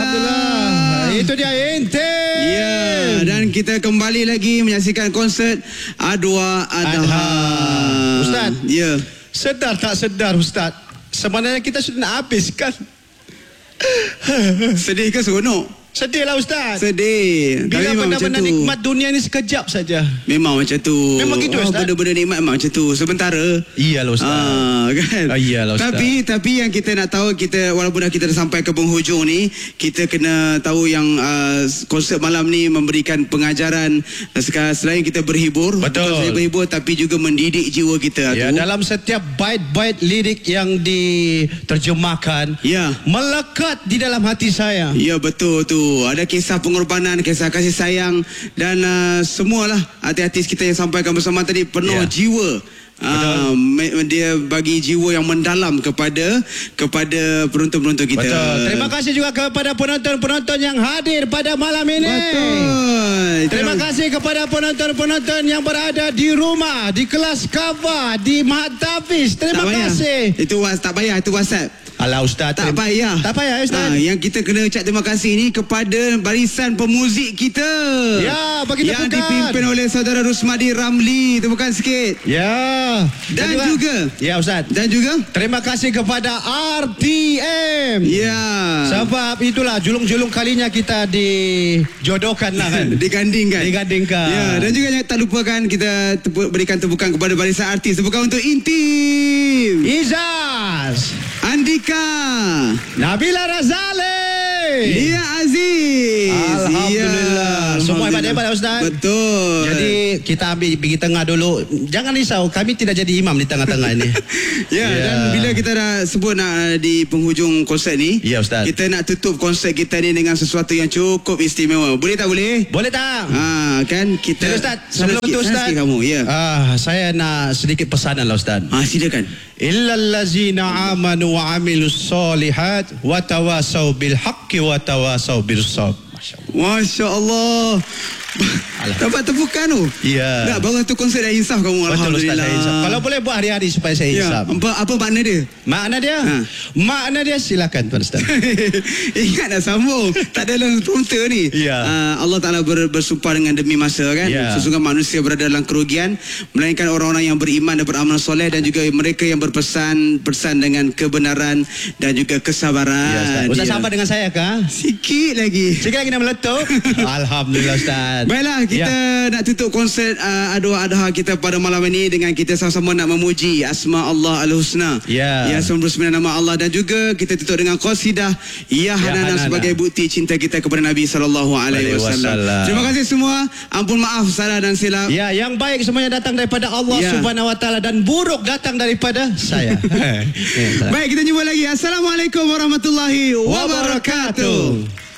Alhamdulillah. Itu dia Intim. Ya, dan kita kembali lagi menyaksikan konsert Adwa Adha. Ustaz. Ya. Sedar tak sedar Ustaz? Sebenarnya kita sudah nak habiskan. Sedih ke seronok? Sedih lah Ustaz. Sedih. Bila benda-benda nikmat dunia ni sekejap saja. Memang macam tu. Memang gitu Ustaz. Benda-benda nikmat memang macam tu. Sementara. Iyalah Ustaz. Kan? Iyalah Ustaz. Tapi yang kita nak tahu, kita walaupun dah kita dah sampai ke penghujung ni, kita kena tahu yang konsert malam ni memberikan pengajaran. Selain kita berhibur, betul, bukan saja berhibur tapi juga mendidik jiwa kita. Ya, dalam setiap bait-bait lirik yang diterjemahkan, ya, melekat di dalam hati saya. Ya, betul tu. Ada kisah pengorbanan, kisah kasih sayang dan semualah artis kita yang sampaikan bersama tadi penuh jiwa. Dia bagi jiwa yang mendalam kepada penonton-penonton kita. Betul. Terima kasih juga kepada penonton-penonton yang hadir pada malam ini. Betul. Terima kasih kepada penonton-penonton yang berada di rumah, di kelas kava, di Mahat Tafiz. Terima kasih. Itu tak payah, itu WhatsApp. Alah Ustaz, tak payah. Tak payah Ustaz. Yang kita kena ucap terima kasih ni kepada barisan pemuzik kita. Ya, bagi tepukan. Yang dipimpin oleh saudara Rusmadi Ramli. Tepukan sikit. Ya. Dan juga. Ya Ustaz. Dan juga. Terima kasih kepada RTM. Ya. Sebab itulah julung-julung kalinya kita dijodohkan lah kan. Digandingkan. Ya. Dan juga tak lupakan kita berikan tepukan kepada barisan artis. Tepukan untuk Intim, Izaz, Andika, Nabila Razali, Lia Aziz. Alhamdulillah. Semua hebat-hebat Ustaz. Betul. Jadi kita ambil pergi tengah dulu. Jangan risau, kami tidak jadi imam di tengah-tengah ini. Dan bila kita dah sebut nak di penghujung konsert ni, ya Ustaz, kita nak tutup konsert kita ni dengan sesuatu yang cukup istimewa. Boleh tak boleh? Boleh tak? Kan kita. Jadi Ustaz, sebelum tu Ustaz, kamu, ya. Saya nak sedikit pesanan lah Ustaz. Silakan. Illal ladzina amanu wa amilus solihat wa tawasau bil haqqi wa tawasau bis sabr. Masya Allah. Dapat tepukan tu. Ya. Tak, baru tu konsert dah insaf kamu. Alhamdulillah. Betul Ustaz, insaf. Kalau boleh buat hari-hari supaya saya insaf. Apa makna dia? Makna dia silakan Tuan Ustaz. Ingat dah sambung. Tak dalam prompter ni. Allah Ta'ala bersumpah dengan demi masa kan. Sesungguhnya manusia berada dalam kerugian, melainkan orang-orang yang beriman dan beramal soleh, dan juga mereka yang berpesan dengan kebenaran dan juga kesabaran. Ustaz sabar dengan saya kah? Sikit lagi nak meletup. Alhamdulillah Ustaz. Baiklah, kita nak tutup konsert Adwa Adha kita pada malam ini dengan kita sama-sama nak memuji Asma Allah Al-Husna. Ya, 99 nama Allah, dan juga kita tutup dengan qasidah Ya Hanana sebagai bukti cinta kita kepada Nabi SAW. Terima kasih semua. Ampun maaf salah dan silap. Ya, yang baik semuanya datang daripada Allah Subhanahu Wa Taala, dan buruk datang daripada saya. Baik, kita jumpa lagi. Assalamualaikum warahmatullahi wabarakatuh.